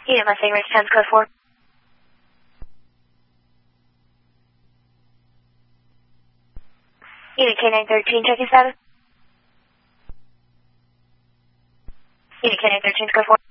Unit Mustang Ridge 10's code 4. Unit K913, checking status. Unit K913's code 4.